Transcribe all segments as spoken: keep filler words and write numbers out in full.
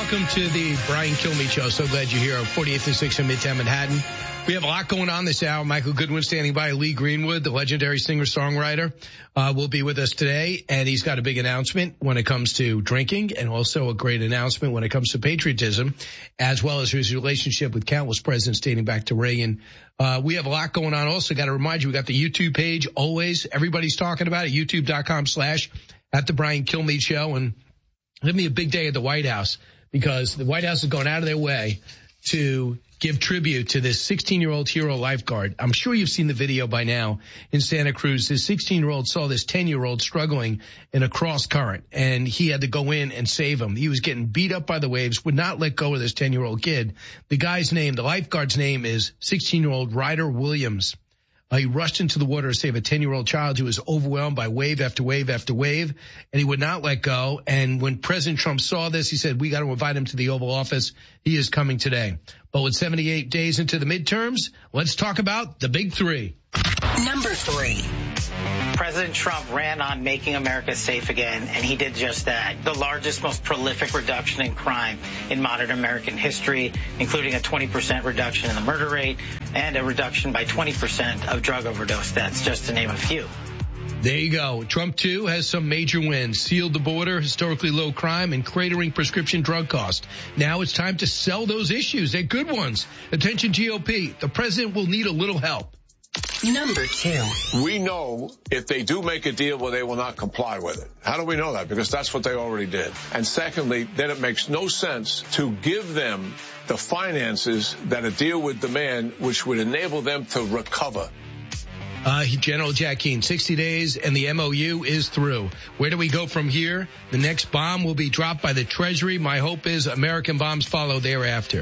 welcome to the Brian Kilmeade Show. So glad you're here on forty-eighth and sixth in Midtown Manhattan. We have a lot going on this hour. Michael Goodwin standing by. Lee Greenwood, the legendary singer-songwriter, uh, will be with us today. And he's got a big announcement when it comes to drinking and also a great announcement when it comes to patriotism, as well as his relationship with countless presidents dating back to Reagan. Uh, we have a lot going on. Also, got to remind you, we got the YouTube page always. Everybody's talking about it. YouTube.com slash at the Brian Kilmeade Show. And it'll be a big day at the White House because the White House is going out of their way to give tribute to this sixteen-year-old hero lifeguard. I'm sure you've seen the video by now in Santa Cruz. This sixteen-year-old saw this ten-year-old struggling in a cross current, and he had to go in and save him. He was getting beat up by the waves, would not let go of this ten-year-old kid. The guy's name, the lifeguard's name is sixteen-year-old Ryder Williams. Uh, he rushed into the water to save a ten-year-old child who was overwhelmed by wave after wave after wave, and he would not let go. And when President Trump saw this, he said, we got to invite him to the Oval Office. He is coming today. But with seventy-eight days into the midterms, let's talk about the big three. Number three. President Trump ran on making America safe again, and he did just that. The largest, most prolific reduction in crime in modern American history, including a twenty percent reduction in the murder rate and a reduction by twenty percent of drug overdose deaths, just to name a few. There you go. Trump, too, has some major wins. Sealed the border, historically low crime, and cratering prescription drug costs. Now it's time to sell those issues. They're good ones. Attention, G O P. The president will need a little help. Number two. We know if they do make a deal, well, they will not comply with it. How do we know that? Because that's what they already did. And secondly, then it makes no sense to give them the finances that a deal would demand, which would enable them to recover. Uh, General Jack Keane, sixty days and the M O U is through. Where do we go from here? The next bomb will be dropped by the Treasury. My hope is American bombs follow thereafter.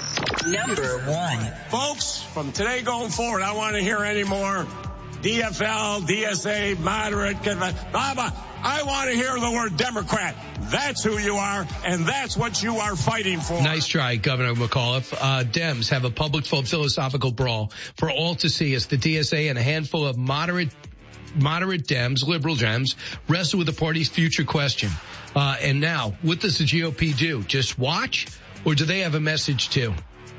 Number one. Folks, from today going forward, I don't want to hear any more D F L, D S A, moderate, blah, blah. I want to hear the word Democrat. That's who you are, and that's what you are fighting for. Nice try, Governor McAuliffe. Uh, Dems have a public philosophical brawl for all to see as the D S A and a handful of moderate moderate Dems, liberal Dems, wrestle with the party's future question. Uh, and now, what does the G O P do? Just watch, or do they have a message too?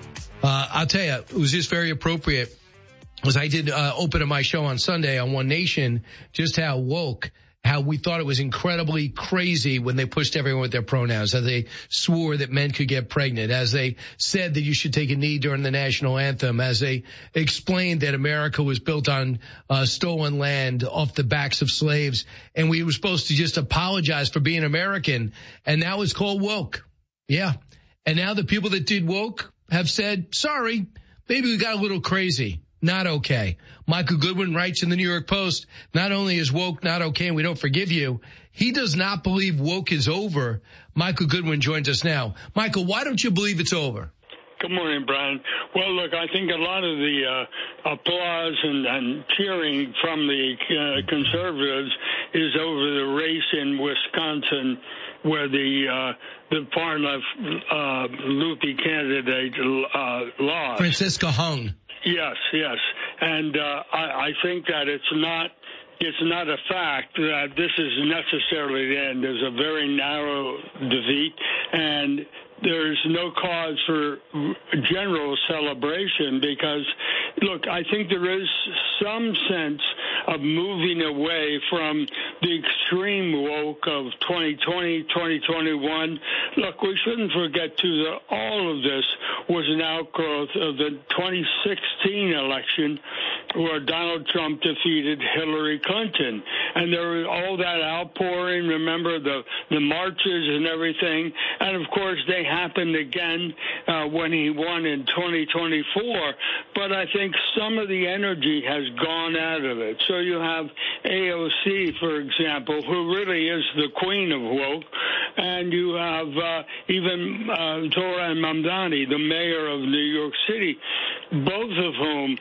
Uh, I'll tell you, it was just very appropriate, as I did uh, open my show on Sunday on One Nation, just how woke, how we thought it was incredibly crazy when they pushed everyone with their pronouns, as they swore that men could get pregnant, as they said that you should take a knee during the national anthem, as they explained that America was built on uh, stolen land off the backs of slaves, and we were supposed to just apologize for being American, and that was called woke. Yeah. And now the people that did woke have said, sorry, maybe we got a little crazy. Not okay. Michael Goodwin writes in the New York Post, not only is woke not okay and we don't forgive you, he does not believe woke is over. Michael Goodwin joins us now. Michael, why don't you believe it's over? Good morning, Brian. Well, look, I think a lot of the uh, applause and, and cheering from the uh, conservatives is over the race in Wisconsin, where the uh, the far left uh, loopy candidate uh, lost. Francisca Hung. Yes, yes, and uh, I, I think that it's not. It's not a fact that this is necessarily the end. There's a very narrow defeat, and there's no cause for general celebration because, look, I think there is some sense of moving away from the extreme woke of twenty twenty, twenty twenty-one. Look, we shouldn't forget, too, that all of this was an outgrowth of the twenty sixteen election where Donald Trump defeated Hillary Clinton. And there was all that outpouring, remember, the, the marches and everything. And, of course, they happened again uh, when he won in twenty twenty-four. But I think some of the energy has gone out of it. So you have A O C, for example, who really is the queen of woke. And you have uh, even uh, Zohran Mamdani, the mayor of New York City, both of whom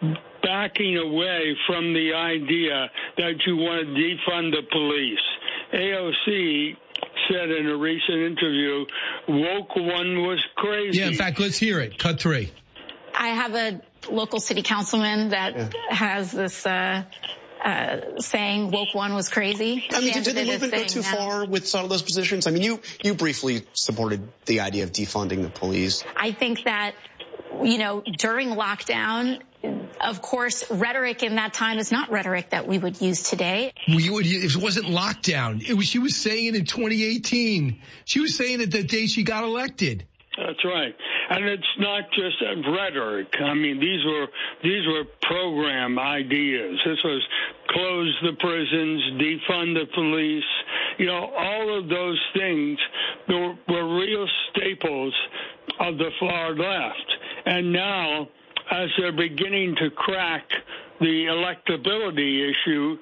backing away from the idea that you want to defund the police. A O C said in a recent interview, woke one was crazy. Yeah, in fact, let's hear it. Cut three. I have a local city councilman that yeah. has this uh, uh, saying woke one was crazy. I mean, did, did the movement go too now. far with some of those positions? I mean, you, you briefly supported the idea of defunding the police. I think that, you know, during lockdown, of course, rhetoric in that time is not rhetoric that we would use today. We would, if it wasn't lockdown, it was, she was saying it in twenty eighteen. She was saying it the day she got elected. That's right. And it's not just rhetoric. I mean, these were these were program ideas. This was close the prisons, defund the police. You know, all of those things were, were real staples of the far left. And now, as they're beginning to crack the electability issue,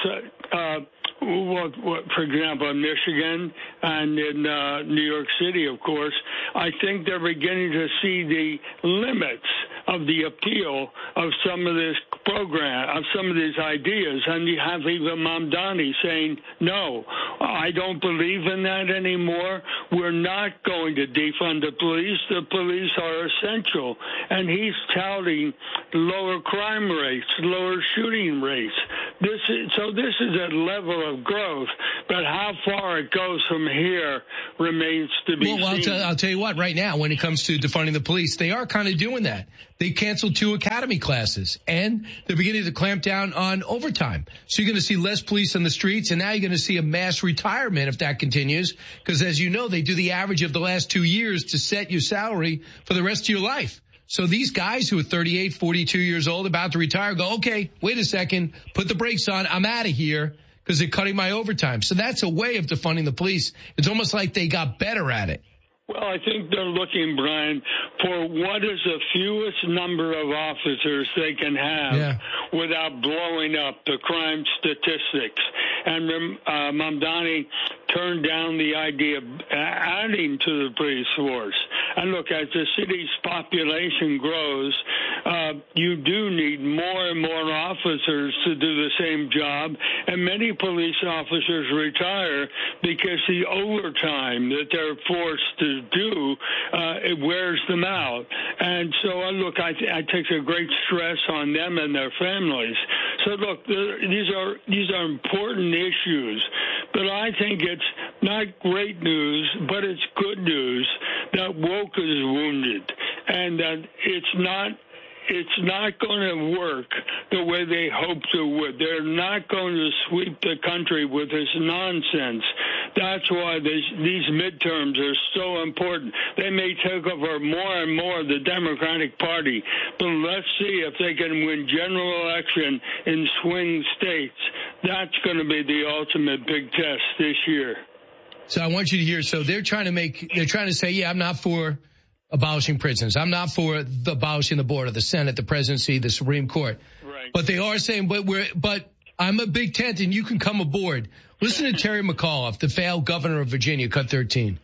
uh, what, what, for example, in Michigan and in uh, New York City, of course, I think they're beginning to see the limits of the appeal of some of this program, of some of these ideas. And you have even Mamdani saying, no, I don't believe in that anymore. We're not going to defund the police. The police are essential. And he's touting lower crime rates, lower shooting rates. This is, so this is a level of growth, but how far it goes from here remains to be well, well, seen. I'll, t- I'll tell you what, right now, when it comes to defunding the police, they are kind of doing that. They canceled two academy classes, and they're beginning to clamp down on overtime. So you're going to see less police on the streets, and now you're going to see a mass retirement if that continues, because as you know, they do the average of the last two years to set your salary for the rest of your life. So these guys who are thirty-eight, forty-two years old, about to retire, go, okay, wait a second, put the brakes on, I'm out of here, because they're cutting my overtime. So that's a way of defunding the police. It's almost like they got better at it. Well, I think they're looking, Brian, for what is the fewest number of officers they can have yeah. without blowing up the crime statistics. And uh, Mamdani turned down the idea of adding to the police force. And look, as the city's population grows, uh, you do need more and more officers to do the same job. And many police officers retire because the overtime that they're forced to do, uh, it wears them out. And so, uh, look, I, th- I take a great stress on them and their families. So, look, these are these are important issues. But I think it's not great news, but it's good news that woke is wounded and that it's not it's not going to work the way they hoped it would. They're not going to sweep the country with this nonsense. That's why this, these midterms are so important. They may take over more and more of the Democratic Party, but let's see if they can win general election in swing states. That's going to be the ultimate big test this year. So I want you to hear, so they're trying to make, they're trying to say, yeah, I'm not for abolishing prisons. I'm not for the abolishing the border, the Senate, the presidency, the Supreme Court. Right. But they are saying, but we're, but I'm a big tent and you can come aboard. Listen to Terry McAuliffe, the failed governor of Virginia, cut thirteen.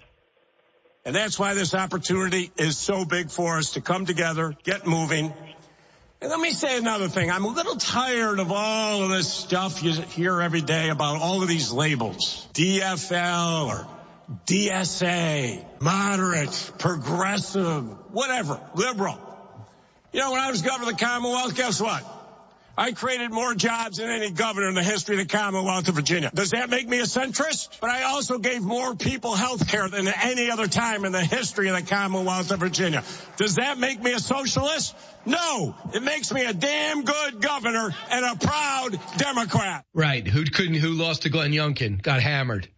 And that's why this opportunity is so big for us to come together, get moving. And let me say another thing. I'm a little tired of all of this stuff you hear every day about all of these labels. D F L or D S A, moderate, progressive, whatever, liberal. You know, when I was governor of the Commonwealth, guess what? I created more jobs than any governor in the history of the Commonwealth of Virginia. Does that make me a centrist? But I also gave more people health care than any other time in the history of the Commonwealth of Virginia. Does that make me a socialist? No. It makes me a damn good governor and a proud Democrat. Right. Who couldn't, who lost to Glenn Youngkin, got hammered.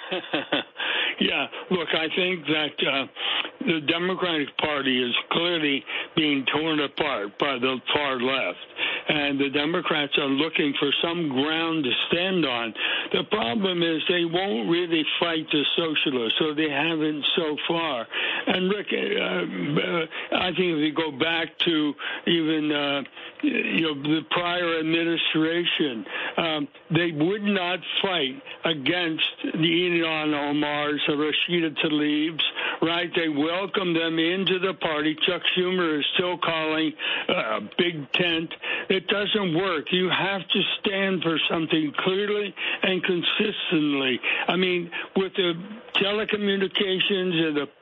Yeah, look, I think that uh, the Democratic Party is clearly being torn apart by the far left, and the Democrats are looking for some ground to stand on. The problem is they won't really fight the socialists, so they haven't so far. And Rick, uh, I think if you go back to even uh, you know the prior administration, um, they would not fight against the Ilhan Omars, the Rashida Tlaibs, right? They welcomed them into the party. Chuck Schumer is still calling a uh, big tent. It doesn't work. You have to stand for something clearly and consistently. I mean, with the telecommunications and the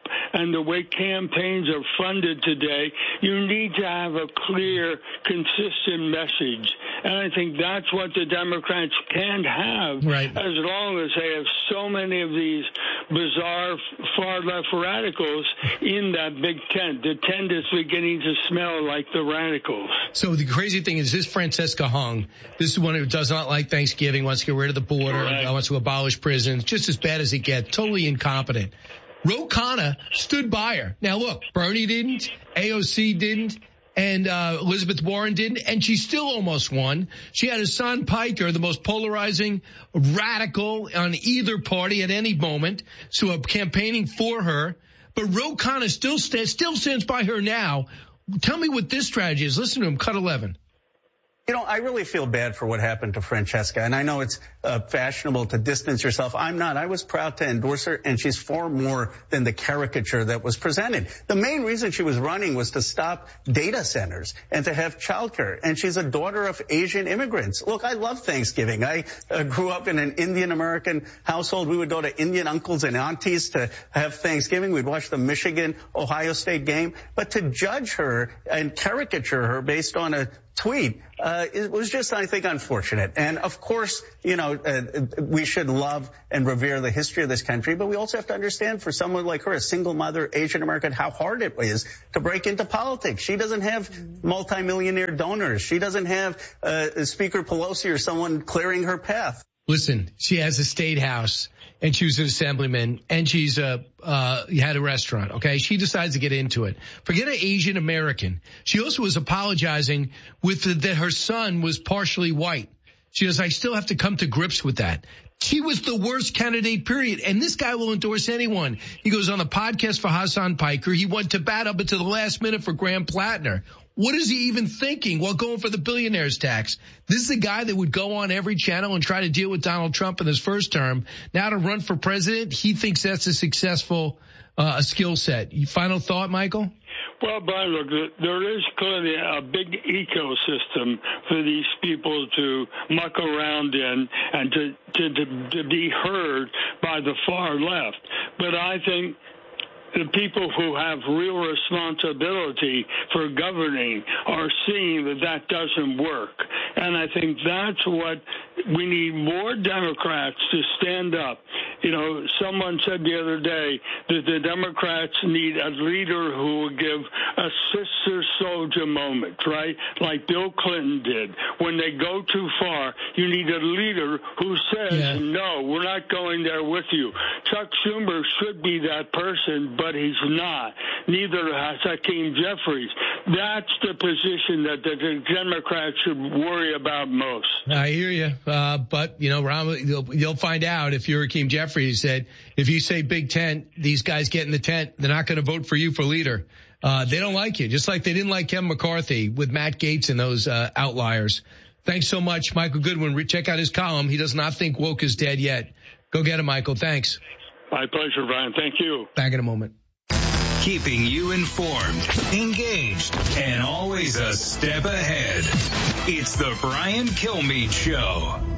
and the way campaigns are funded today, you need to have a clear, consistent message. And I think that's what the Democrats can have, right, as long as they have so many of these bizarre far-left radicals in that big tent. The tent is beginning to smell like the radicals. So the crazy thing is this Francesca Hung, this is one who does not like Thanksgiving, wants to get rid of the border, right, wants to abolish prisons, just as bad as it gets, totally incompetent. Ro Khanna stood by her. Now look, Bernie didn't, A O C didn't, and uh Elizabeth Warren didn't, and she still almost won. She had Hassan Piker, the most polarizing radical on either party at any moment, so uh, campaigning for her. But Ro Khanna still, st- still stands by her now. Tell me what this strategy is. Listen to him, cut eleven. You know, I really feel bad for what happened to Francesca, and I know it's uh, fashionable to distance yourself. I'm not. I was proud to endorse her, and she's far more than the caricature that was presented. The main reason she was running was to stop data centers and to have childcare, and she's a daughter of Asian immigrants. Look, I love Thanksgiving. I uh, grew up in an Indian-American household. We would go to Indian uncles and aunties to have Thanksgiving. We'd watch the Michigan-Ohio State game. But to judge her and caricature her based on a tweet, uh, it was just, I think, unfortunate. And of course, you know, uh, we should love and revere the history of this country, but we also have to understand for someone like her, a single mother, Asian American, how hard it is to break into politics. She doesn't have multimillionaire donors. She doesn't have uh, Speaker Pelosi or someone clearing her path. Listen, she has a state house, and she was an assemblyman, and she's a, uh, had a restaurant, okay? She decides to get into it. Forget an Asian American. She also was apologizing with the, that her son was partially white. She goes, I still have to come to grips with that. She was the worst candidate, period. And this guy will endorse anyone. He goes on the podcast for Hassan Piker. He went to bat up until the last minute for Graham Plattner. What is he even thinking while going for the billionaire's tax? This is a guy that would go on every channel and try to deal with Donald Trump in his first term. Now to run for president, he thinks that's a successful uh, skill set. Final thought, Michael? Well, Brian, look, there is clearly a big ecosystem for these people to muck around in and to, to, to, to be heard by the far left. But I think the people who have real responsibility for governing are seeing that that doesn't work. And I think that's what we need, more Democrats to stand up. You know, someone said the other day that the Democrats need a leader who will give a sister soldier moment, right? Like Bill Clinton did. When they go too far, you need a leader who says, yeah. no, we're not going there with you. Chuck Schumer should be that person, but he's not. Neither has Hakeem Jeffries. That's the position that the Democrats should worry about most. I hear you. Uh, but, you know, Ron, you'll, you'll find out if you're Hakeem Jeffries that if you say big tent, these guys get in the tent, they're not going to vote for you for leader. Uh, they don't like you, just like they didn't like Kevin McCarthy with Matt Gaetz and those uh, outliers. Thanks so much, Michael Goodwin. Check out his column. He does not think woke is dead yet. Go get him, Michael. Thanks. My pleasure, Brian. Thank you. Back in a moment. Keeping you informed, engaged, and always a step ahead. It's the Brian Kilmeade Show.